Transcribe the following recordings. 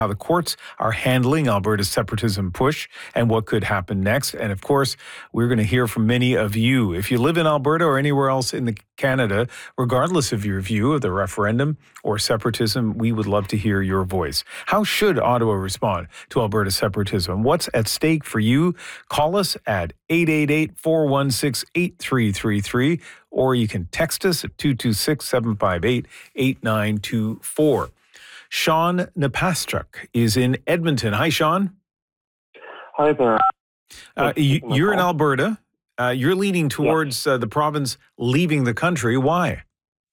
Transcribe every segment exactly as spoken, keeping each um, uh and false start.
how the courts are handling Alberta's separatism push and what could happen next. And of course, we're going to hear from many of you. If you live in Alberta or anywhere else in the Canada, regardless of your view of the referendum or separatism, we would love to hear your voice. How should Ottawa respond to Alberta separatism? What's at stake for you? Call us at eight eight eight, four one six, eight three three three, or you can text us at two two six, seven five eight, eight nine two four. Sean Napaschuk is in Edmonton. Hi, Sean. Hi there. Uh, you, you're in Alberta. Uh, you're leaning towards yeah. uh, the province leaving the country. Why?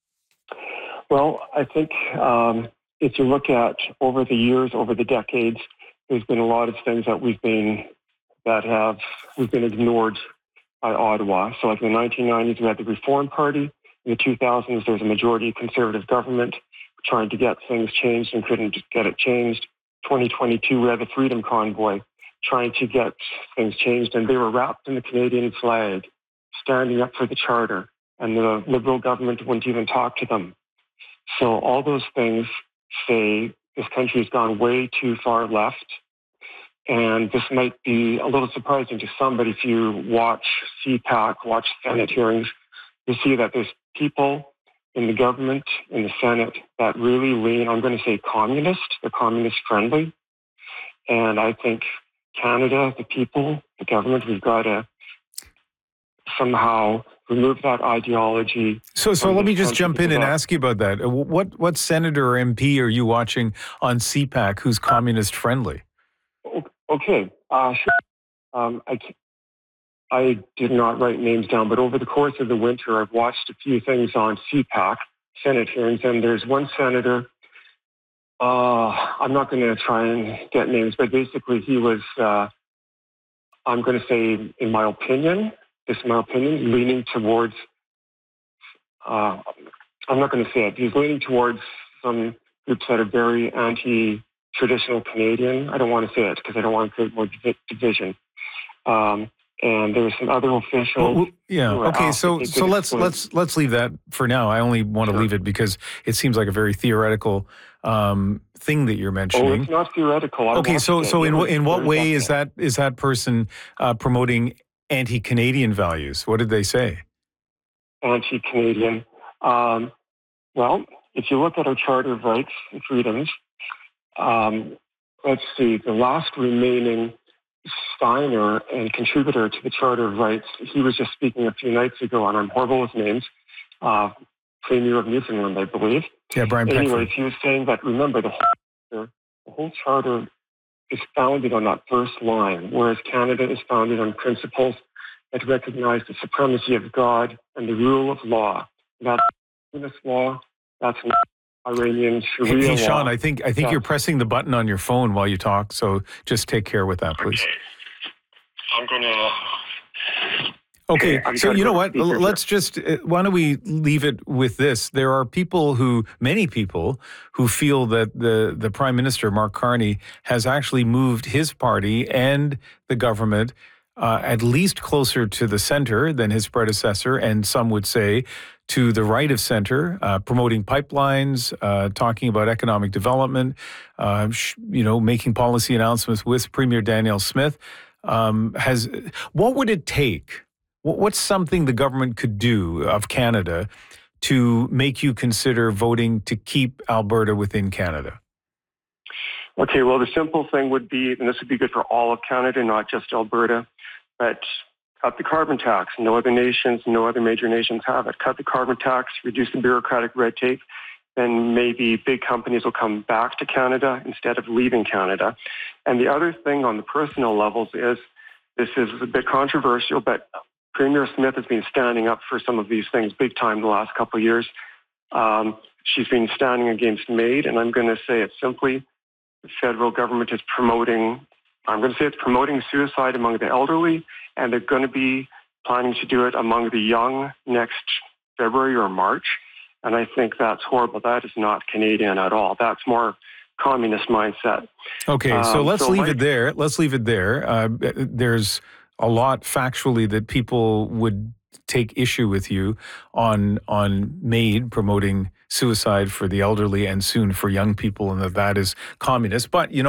Well, I think um, if you look at over the years, over the decades, there's been a lot of things that we've been that have we've been ignored by Ottawa. So, like in the nineteen nineties, we had the Reform Party. In the two thousands, there was a majority Conservative government trying to get things changed and couldn't get it changed. twenty twenty-two, we had the Freedom Convoy trying to get things changed, and they were wrapped in the Canadian flag, standing up for the Charter, and the Liberal government wouldn't even talk to them. So all those things say this country has gone way too far left, and this might be a little surprising to some, but if you watch C PAC, watch Senate hearings, you see that there's people in the government, in the Senate, that really lean, I'm going to say communist, they're communist friendly. And I think Canada, the people, the government, we've got to somehow remove that ideology. So so let me just jump in and ask you about that. What, what senator or M P are you watching on C PAC who's communist friendly? Okay, uh, sure. Um, I can't. I did not write names down, but over the course of the winter, I've watched a few things on C PAC, Senate hearings, and there's one senator, uh, I'm not going to try and get names, but basically he was, uh, I'm going to say, in my opinion, this is my opinion, leaning towards, uh, I'm not going to say it, he's leaning towards some groups that are very anti-traditional Canadian. I don't want to say it because I don't want to create more division. Um, And there were some other officials. Well, yeah. Okay. So, so let's explain. let's let's leave that for now. I only want to sure. leave it because it seems like a very theoretical um, thing that you're mentioning. Oh, it's not theoretical. I okay. So, so it. in what in what way something. is that is that person uh, promoting anti-Canadian values? What did they say? Anti-Canadian. Um, well, if you look at our Charter of Rights and Freedoms, um, let's see, the last remaining signer and contributor to the Charter of Rights, he was just speaking a few nights ago, and I'm horrible with names, uh, Premier of Newfoundland, I believe. Yeah, Brian Anyways, he was saying that, remember, the whole, the whole Charter is founded on that first line, whereas Canada is founded on principles that recognize the supremacy of God and the rule of law. That's this law, that's not Iranian Sharia Hey, hey Sean, law. I think I think yeah. you're pressing the button on your phone while you talk, so just take care with that, please. Okay. I'm gonna. Okay, okay so you know what? Speaker Let's here. just, uh, why don't we leave it with this? There are people who, many people, who feel that the, the Prime Minister, Mark Carney, has actually moved his party and the government uh, at least closer to the center than his predecessor, and some would say to the right of center, uh, promoting pipelines, uh, talking about economic development, uh, sh- you know, making policy announcements with Premier Danielle Smith. Um, has what would it take? What's something the government could do of Canada to make you consider voting to keep Alberta within Canada? Okay, well, the simple thing would be, and this would be good for all of Canada, not just Alberta, but cut the carbon tax. No other nations, no other major nations have it. Cut the carbon tax, reduce the bureaucratic red tape, then maybe big companies will come back to Canada instead of leaving Canada. And the other thing on the personal levels is, this is a bit controversial, but Premier Smith has been standing up for some of these things big time the last couple of years. Um, she's been standing against MAID, and I'm going to say it simply, the federal government is promoting, I'm going to say it's promoting suicide among the elderly, and they're going to be planning to do it among the young next February or March. And I think that's horrible. That is not Canadian at all. That's more communist mindset. Okay, so um, let's so leave my, it there. Let's leave it there. Uh, there's a lot factually that people would take issue with you on on MAID promoting suicide for the elderly and soon for young people, and that that is communist. But you know.